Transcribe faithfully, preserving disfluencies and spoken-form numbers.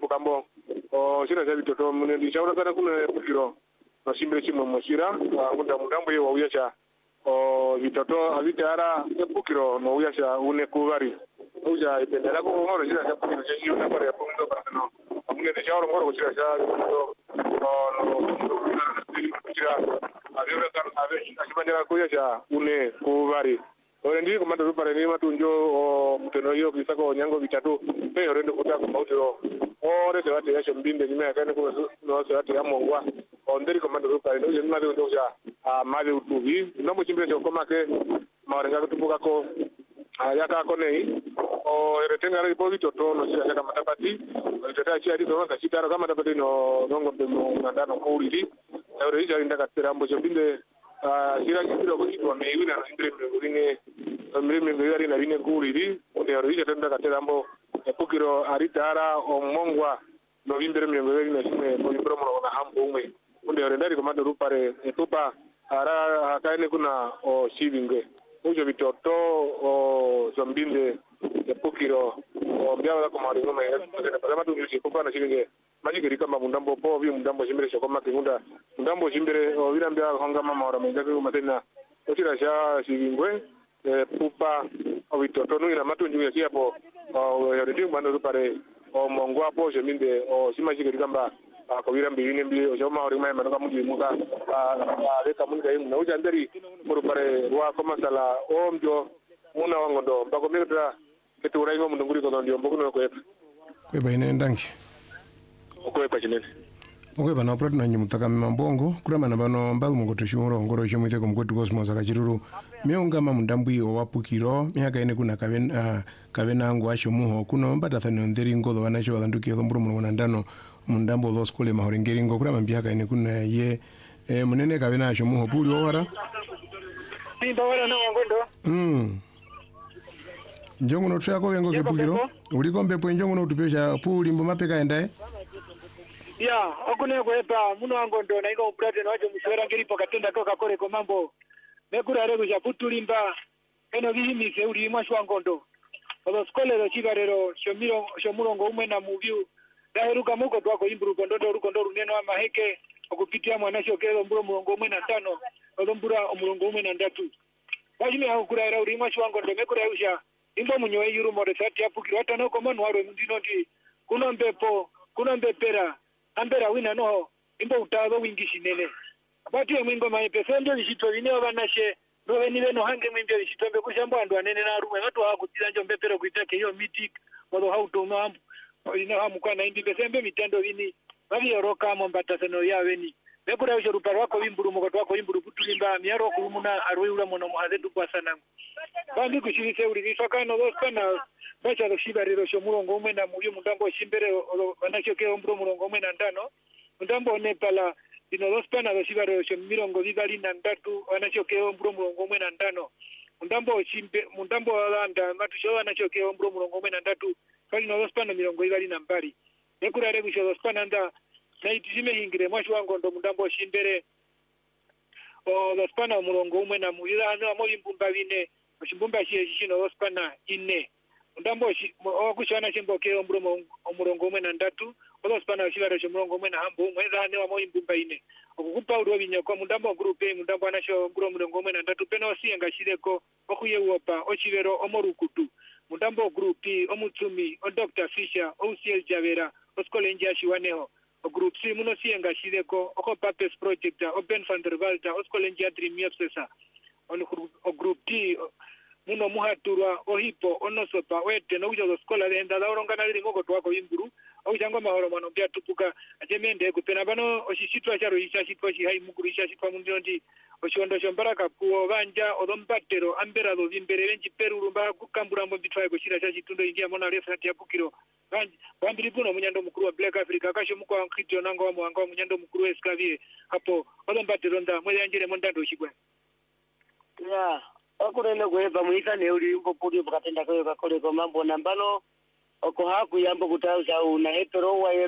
mukambo o sina za bitoto mune ndichaura kana kuna pukiro no simbire chimwe musira ngunda mukambo ye wauya cha o bitoto abitara pukiro no uya cha une kuvari uja ipendela ko ngoro sina za pukiro cha hiyo na pare punto barano mune ndichaura ngoro sina za bitoto no kuchira avira kan ave achibandira kuya cha une kuvari ore ndiri komanda rupare ni matunjo o muteno yo kisako nyango bitatu pe ore ndo kutaka mautiro ore de wate yasho mbinde nyime yakane ko no so wate yamongwa o ndiri komanda rupare ndo nyima ndo ja a mali utubi nombo chimbire cyo komake maorenga kutubuka ko yaka ko nei o ere tenga ri bovito to no sia kama matapati tata chi ari no ka chitara kama matapati no nongo be mo ngandano ko uriri ore ija ndaka terambo chimbinde ah sira kiro ko kitwa mewi na ndire ngurine mrime ngari na rine kuriri ode ri tenda katerambo epukiro aritara omongwa no vimbere ngari na sime mo promo na hambo umwe ode ore ndari komando rupare etupa ara akaine kuna o shivinge ujo bitoto o zombinde epukiro o mbiawa ko mari ngome ene pala matu yusi ko na shivinge majigiri kama mundambo po vi mundambo shimbere shokoma kingunda mundambo shimbere o virambia honga mama ora menga ko matena otira sha shivingwe pupa o bitoto no ina matu njuya siapo o yodi mbando rupare o mongwa po jeminde o simajigiri kamba ko virambi yine mbi o joma ori mai manoka muji muka a leka munga yimu na uja ndari rupare wa koma sala o mjo una wangondo mbako mira ketu uraingo mundunguri ko ndio mbokuno ko yepa kwe baine ndangi okwepa chinene okwepa na operate na nyumutaka mambongo kurama na bano mbagu mungoto shimuro ngoro shimwite ko mugoti cosmos akachiruru meonga mamundambwi owapukiro myaka ene kuna kaven uh, kavena angu asho muho kuno mbata thano nderi ngodo wanasho walanduki yomburu mwana ndano mundambo lo skole mahorengeri ngo kurama mbiaka ene kuna ye e, munene kavena asho muho puli owara simba wala na ngondo mm njongo no trako yengo kepukiro uliko mbepo njongo no tupesha puli mbo mapeka endae ya okune kwepa muno wango ndo na iko brate na wacho mshwera ngiripo katenda koka kore ko mambo nekura rego ja putulimba eno gihimise uri mwashwa ngondo odo skole do chigarero shomiro shomurongo umwe na muviu daheruka muko twako imburu kondodo ruko ndo runeno ama heke okupitia mwanasho kero mburo murongo umwe na tano odo mbura murongo umwe na ndatu wajime hakura era uri mwashwa ngondo mekura usha imbo munyoe yuru more sati apukiro hata no komano waro ndino ndi kuno mbepo kuno mbepera ambera wina no imbo utazo wingishi nene bati ya mwingo manye pesendo lishito vine wabanashe nowe niwe no hange mwimbia lishito mbe kushambo andu anene na arume watu hawa kutila njo mbepero kuitake hiyo mitik wado hauto mambu ina hamu kwa na indi pesembe mitendo vini wavi yoroka mwambata seno ya weni mekura yusho ruparo wako wimburu mokatu wako wimburu putulimba miyaro kulumuna arwe ula mono muhazetu kwa sanangu bandi kushirise uli viswakano doskana bacha lo shibariro sho murongo umwe na muyu mundambo shimbere wanashoke ombro murongo umwe na ndano mundambo nepala ino dospana lo shibariro sho mirongo vigali na ndatu wanashoke ombro murongo umwe na ndano mundambo shimbe mundambo walanda matusho wanashoke ombro murongo umwe na ndatu kali no dospana mirongo vigali na mbari nekura rebu sho dospana nda na itizime hingire mwashu wango ndo mundambo shimbere o dospana murongo umwe na muyu ano amo imbumba vine Mshimbumba shiye shino dospana ine ndambo okushana chimboke omburo omurongo umwe na ndatu odospana shibaro shomurongo umwe na hambo umwe zane wa moyimbumba ine okukupa urwo binyako mundambo group e mundambo anasho omburo omurongo umwe na ndatu pena osiyenga shireko okuye wopa ochibero omorukutu mundambo group omutsumi o Doctor Fisher o C L Javera oskole njashi waneho o group C muno siyenga shireko oko Papes Project o Ben van der Walter oskole njia Dream Yepsesa on o group T muno muhaturwa ohipo onosopa wete no ujo skola lenda da orongana liri ngoko twako imburu au jango mahoro mano bya tupuka ajemende kupena bano oshishitwa charo isha shitwa shi hai mukuru isha shitwa mundondi oshondo shombaraka kuo banja odombatero ambera do vimbere benji perurumba kukambura mbo bitwaye koshira cha chitundo ingia mona referent ya pukiro banja bambiri puno munyando mukuru wa Black Africa kasho muko wa Nkritio nango wa mwanga munyando mukuru wa Escavie hapo odombatero nda mwele anjere mondando shigwe ya okurele kweva muika ne uli umbo puli bukatenda kwa kwa kwa mambo nambano oko haku yambo kutauza una hetero wa